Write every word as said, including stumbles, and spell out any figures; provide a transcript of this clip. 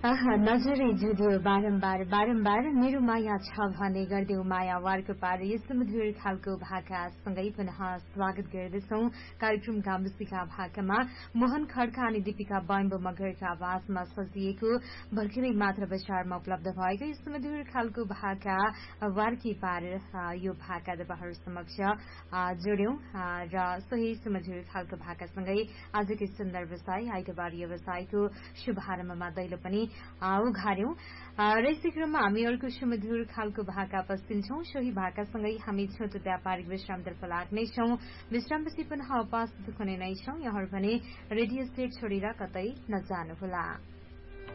नजरै जुद्यो बारम्बार बारम्बार मेरो माया छ भने गर्देऊ माया वारको पार। यस्तो मधुर खालको भाकासँगै पुनः स्वागत गर्दछौ कार्यक्रम गामुसीका भाकामा। मोहन खड्का अनि दीपिका बैम्बो मगरका आवाजमा सजिएको भर्खरै मात्र बजारमा उपलब्ध भएको यस्तो मधुर खालको भाका वारकी पार, यो भाका तपाईहरु समक्ष जोड्यौं र सोही सुमधुर खालको भाकासँगै आजको सुन्दर व्यवसाय आइतबार व्यवसायको शुभारम्भमा दैलो पनि उघार्यौं र यसै क्रममा हामी अर्को सुमधुर खालको भाका पस्किन्छौं। सोही भाकासँगै हामी छोटो व्यापारिक विश्रामतर्फ लाग्नेछौं। विश्रामपछि पुनः उपस्थित हुने नै छौं। यहाँहरु भने रेडियो सेट छोडेर कतै नजानुहोला।